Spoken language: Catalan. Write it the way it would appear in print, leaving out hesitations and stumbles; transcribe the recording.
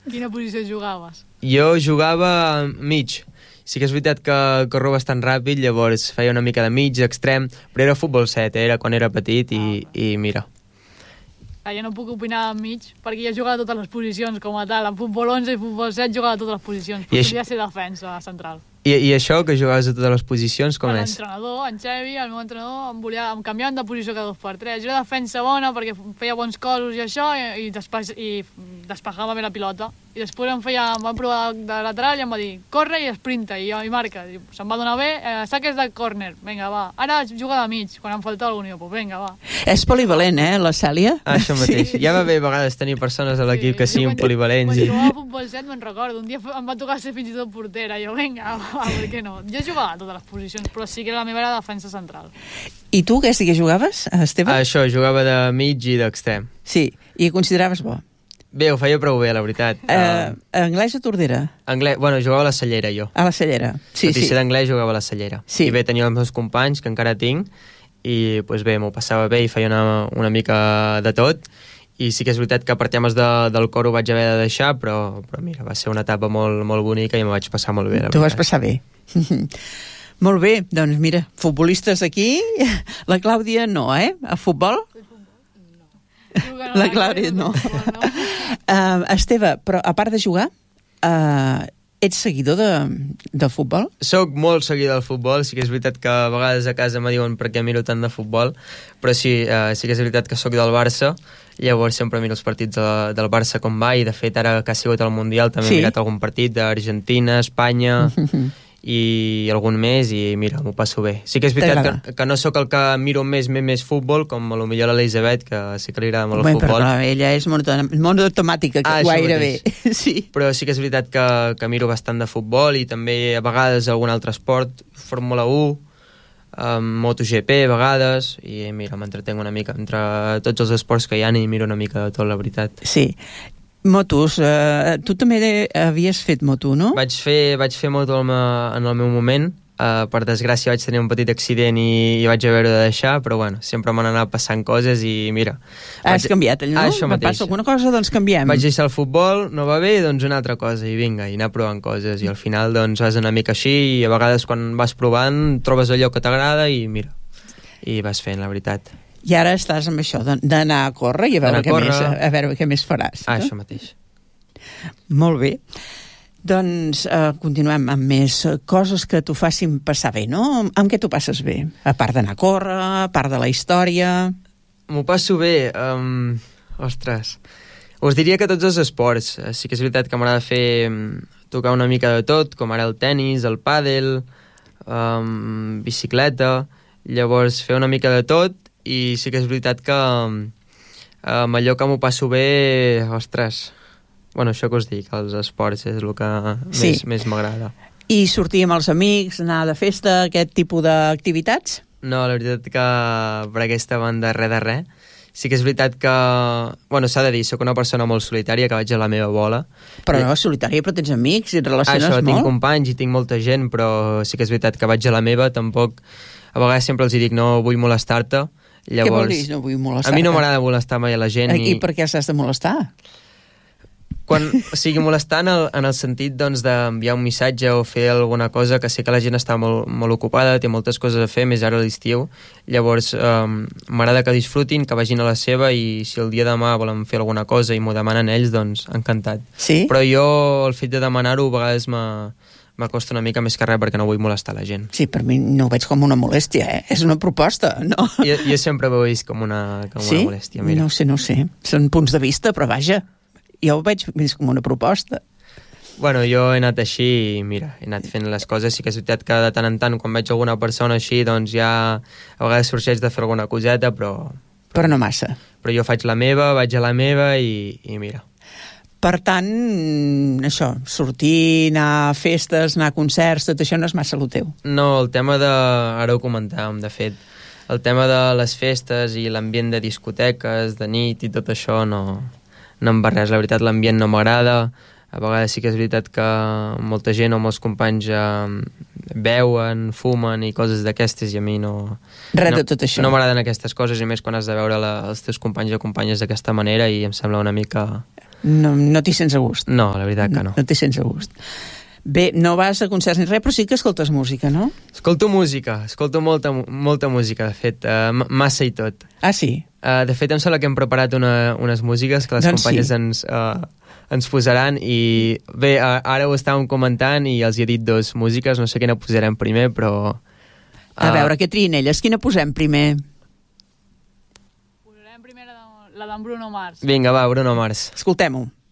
Quina posició jugaves? Jo jugava mig. Sí que és veritat que corro bastant ràpid, llavors feia una mica de mig, extrem, però era futbol 7, era quan era petit i mira. Jo no puc opinar enmig, perquè jo he jugat a totes les posicions com a tal. En futbol 11 i futbol 7 jugava a totes les posicions. Podria ser defensa central. I això, que jugaves a totes les posicions, com és? L'entrenador, en Xevi, el meu entrenador, em canviaven de posició cada 2x3. Jo era defensa bona perquè feia bons cosos i això, i despejava bé la pilota. I després em van provar de lateral i em va dir, corre i sprinta, i marca. Se'm va donar bé, saques de córner, vinga, va. Ara juga de mig, quan em falta algun, doncs vinga, va. És polivalent, la Cèlia? Això mateix. Sí. Ja va bé a vegades tenir persones a l'equip que siguin polivalents. Quan jugava a futbol 7 me'n recordo, un dia em va tocar ser fins i tot portera, jo, vinga, va, per què no? Jo jugava a totes les posicions, però sí que la meva era defensa central. I tu, què jugaves, Esteve? Això, jugava de mig i d'extrem. Sí, i consideraves bo? Bé, ho feia prou bé, la veritat. Anglès o Tordera? Anglès, bueno, jugava a la Cellera, jo. A la Cellera, sí. Tot i ser d'anglès, jugava a la Cellera. Sí. I bé, tenia els meus companys, que encara tinc, i doncs bé, m'ho passava bé i feia una mica de tot. I sí que és veritat que per temes del cor ho vaig haver de deixar, però mira, va ser una etapa molt, molt bonica i m'ho vaig passar molt bé, la veritat. T'ho vas passar bé. Molt bé, doncs mira, futbolistes aquí, la Clàudia no, a futbol? La Clàudia no. Esteve, però a part de jugar, ets seguidor de futbol? Soc molt seguidor del futbol, sí que és veritat que a vegades a casa me diuen per què miro tant de futbol, però sí que és veritat que soc del Barça, llavors sempre miro els partits del Barça com va, i de fet ara que ha sigut el Mundial també he mirat algun partit d'Argentina, Espanya i algun més, i mira, m'ho passo bé. Sí que és veritat que no sóc el que miro més futbol, com potser l'Elisabet, que sí que li agrada molt el futbol. Però ella és molt automàtica, gairebé. Sí. Però sí que és veritat que miro bastant de futbol, i també a vegades algun altre esport, Fórmula 1, MotoGP a vegades, i mira, m'entretenc una mica entre tots els esports que hi ha, i miro una mica de tot, la veritat. Sí. Motos, tu també havies fet moto, no? Vaig fer moto en el meu moment. Per desgràcia vaig tenir un petit accident i vaig haver de deixar, però bueno, sempre m'han anat passant coses i mira... Has canviat, no? Això mateix. Passa alguna cosa, doncs canviem. Vaig deixar el futbol, no va bé, doncs una altra cosa, i vinga, i anar provant coses, i al final doncs vas una mica així, i a vegades quan vas provant trobes allò que t'agrada i mira, i vas fent, la veritat. I ara estàs amb això, d'anar a córrer i a veure què més faràs. Això mateix. Molt bé. Doncs continuem amb més coses que t'ho facin passar bé, no? Amb què t'ho passes bé? A part d'anar a córrer, a part de la història... M'ho passo bé. Ostres. Us diria que tots els esports. Sí que és veritat que m'agrada tocar una mica de tot, com ara el tennis, el pàdel, bicicleta... Llavors fer una mica de tot, i sí que és veritat que amb allò que m'ho passo bé, ostres, bueno, això que us dic, els esports és el que més m'agrada. I sortir amb els amics, anar de festa, aquest tipus d'activitats? No, la veritat que per aquesta banda res de res. Sí que és veritat que, bueno, s'ha de dir, soc una persona molt solitària, que vaig a la meva bola. Però no, solitària, però tens amics i et relaciones molt? Això, tinc companys i tinc molta gent, però sí que és veritat que vaig a la meva, tampoc... A vegades sempre els dic, no vull molestar-te. Llavors, què vol dir, no vull molestar-te? A mi no m'agrada molestar mai a la gent. I per què s'has de molestar? O sigui, molestar en el sentit doncs, d'enviar un missatge o fer alguna cosa, que sé que la gent està molt ocupada, té moltes coses a fer, més ara a l'estiu. Llavors, m'agrada que disfrutin, que vagin a la seva, i si el dia de demà volen fer alguna cosa i m'ho demanen ells, doncs encantat. Sí? Però jo, el fet de demanar-ho, a vegades m'acosta una mica més que res, perquè no vull molestar la gent. Sí, per mi no ho veig com una molèstia, És una proposta, no? Jo sempre ho he vist com una molèstia, mira. No sé. Són punts de vista, però vaja, jo ho veig més com una proposta. Bueno, jo he anat així i mira, he anat fent les coses. Sí que és veritat que de tant en tant, quan veig alguna persona així, doncs ja a vegades sorgeix de fer alguna coseta, però no massa. Però jo faig la meva, vaig a la meva i mira. Per tant, això, sortir, anar a festes, anar a concerts, tot això no és massa el teu. No, el tema de... Ara ho comentàvem, de fet. El tema de les festes i l'ambient de discoteques, de nit i tot això no em va res. La veritat, l'ambient no m'agrada. A vegades sí que és veritat que molta gent o molts companys beuen, fumen i coses d'aquestes, i a mi no... Res de tot això. No m'agraden aquestes coses, i més quan has de veure els teus companys o companyes d'aquesta manera, i em sembla una mica... No t'hi sents a gust. No, la veritat que no. No t'hi sents a gust. Bé, no vas a concerts ni res, però sí que escoltes música, no? Escolto molta música, de fet, massa i tot. Ah, sí? De fet, em sembla que hem preparat unes músiques que les Doncs companyes sí. ens posaran i bé, ara ho estàvem comentant i els he dit dos músiques, no sé quina posarem primer, però... A veure, què triïn elles? Quina posem primer? Posarem primer la d'en Bruno Mars. Vinga, va, Bruno Mars. Escoltem-ho.